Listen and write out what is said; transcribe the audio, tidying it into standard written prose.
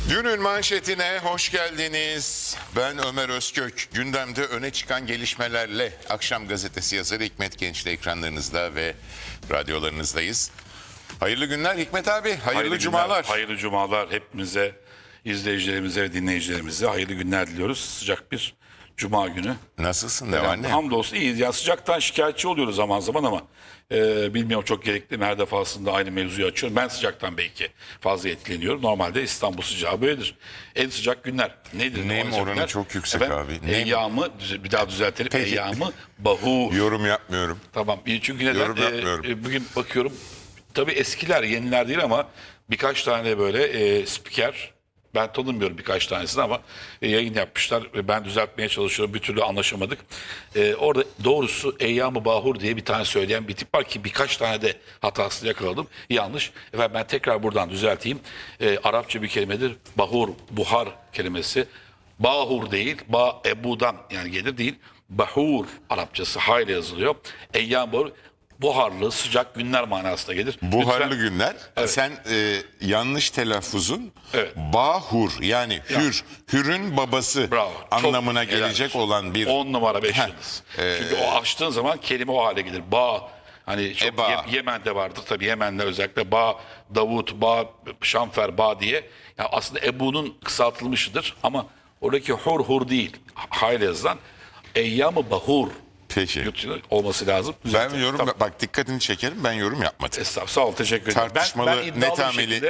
Günün manşetine hoş geldiniz. Ben Ömer Özkök. Gündemde öne çıkan gelişmelerle Akşam Gazetesi yazarı Hikmet Genç'le ekranlarınızda ve radyolarınızdayız. Hayırlı günler Hikmet abi. Hayırlı cumalar. Hayırlı cumalar hepimize, izleyicilerimize ve dinleyicilerimize hayırlı günler diliyoruz. Sıcak bir cuma günü. Nasılsın ne var ne? Hamdolsun iyiyiz. Ya sıcaktan şikayetçi oluyoruz zaman zaman ama bilmiyorum çok gerekli mi, her defasında aynı mevzuyu açıyorum. Ben sıcaktan belki fazla etkileniyorum. Normalde İstanbul sıcağı böyledir. En sıcak günler nedir? Nem oranı günler? çok yüksek abi. Nem. Eyyamı, bir daha düzeltelim. Peki. Eyyamı bahur. Yorum yapmıyorum. Tamam. Çünkü neden? Yorum yapmıyorum. Bugün bakıyorum. Tabii eskiler, yeniler değil ama birkaç tane böyle spiker, ben tanımıyorum birkaç tanesini ama yayın yapmışlar. Ben düzeltmeye çalışıyorum. Bir türlü anlaşamadık. Orada doğrusu Eyyam-ı Bahur diye bir tane söyleyen bir tip var ki birkaç tane de hatasını yakaladım. Yanlış. Efendim ben tekrar buradan düzelteyim. Arapça bir kelimedir. Bahur, buhar kelimesi. Bahur değil, ebudan yani gelir değil. Bahur Arapçası hayla yazılıyor. Eyyam Bahur buharlı, sıcak günler manasına gelir. Buharlı Lütfen, günler. Evet. Sen yanlış telaffuzun Evet. bahur yani hür, hürün babası Bravo. anlamına Çok helal gelecek olsun. olan bir 10 numara 5 Heh. yıldız. Çünkü o açtığın zaman kelime o hale gelir. Hani çok Eba. Yemen'de vardır tabii, Yemen'de özellikle Davut, Şamfer, diye. Yani aslında Ebu'nun kısaltılmışıdır ama oradaki hur değil. Hayla yazılan Eyyam-ı Bahur Peki. olması lazım. Ben yorum bak dikkatini çekerim, ben yorum yapmadım. Estağfurullah, sağ ol, teşekkür ederim. Tartışmalı, iddialı bir netameli, şekilde